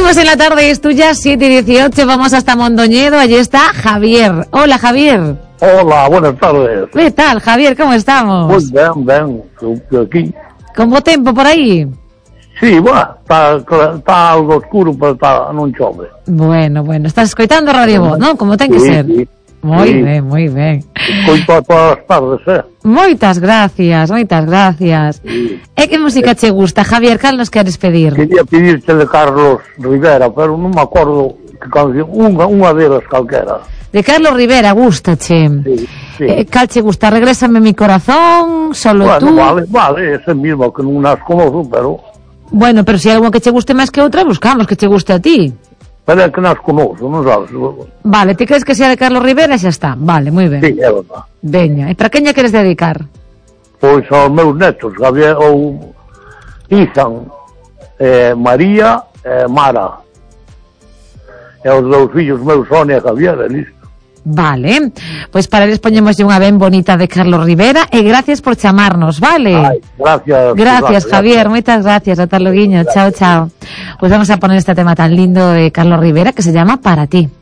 Seguimos en la tarde, es tuya, 7:18, vamos hasta Mondoñedo, allí está Javier. Hola, Javier. Hola, buenas tardes. ¿Qué tal, Javier? ¿Cómo estamos? Pues ben, aquí. ¿Con bo tempo por aí? Sí, bueno, está algo oscuro, pero non chove. Bueno, estás escoitando Radio Voz, non? Como ten que ser. Sí. Moi ben. Escoito a todas as tardes, Moitas gracias. Sí. E que música che gusta, Javier? Cal nos queres pedir? Quería pedirte de Carlos Rivera, pero non me acordo que canción, unha delas calquera. De Carlos Rivera, gústache. Sí. Cal che gusta? Regrésame mi corazón, solo Bueno, tú. vale, ese mismo que non as conozo, pero... Bueno, pero se hai algo que che guste máis que outra, buscamos que che guste a ti. Pero é que nas conozo, non sabes? Vale, ti crees que sea de Carlos Rivera e xa está. Vale, moi ben. Sí, é verdad. Veña, e para quen lle queres dedicar? Pois aos meus netos, Javier, ou Izan, María e Mara. E os dous fillos meus, Sonia e Javier, e listo. Vale, pois para eles poñemoslle unha ben bonita de Carlos Rivera e gracias por chamarnos, vale? Ai, gracias, Javier, moitas gracias, ata loguiño, chao. Pois vamos a poner este tema tan lindo de Carlos Rivera que se llama Para ti.